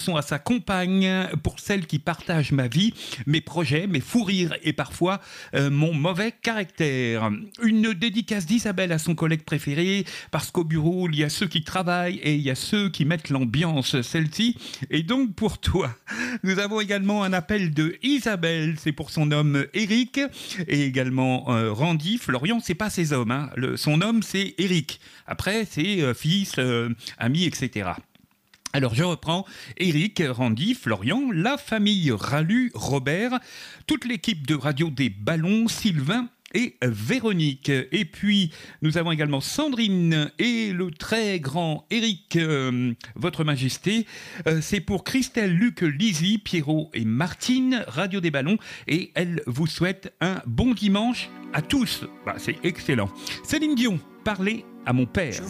À sa compagne, pour celle qui partage ma vie, mes projets, mes fous rires et parfois mon mauvais caractère. Une dédicace d'Isabelle à son collègue préféré, parce qu'au bureau, il y a ceux qui travaillent et il y a ceux qui mettent l'ambiance. Celle-ci est donc pour toi. Nous avons également un appel de Isabelle, c'est pour son homme Eric, et également Randy. Florian, c'est pas ses hommes, hein. Son homme, c'est Eric. Après, c'est fils, amis, etc. Alors je reprends, Eric, Randy, Florian, la famille Ralu, Robert, toute l'équipe de Radio des Ballons, Sylvain et Véronique. Et puis nous avons également Sandrine et le très grand Eric, Votre Majesté. C'est pour Christelle, Luc, Lizzie, Pierrot et Martine, Radio des Ballons. Et elle vous souhaite un bon dimanche à tous. C'est excellent. Céline Dion, parlez à mon père.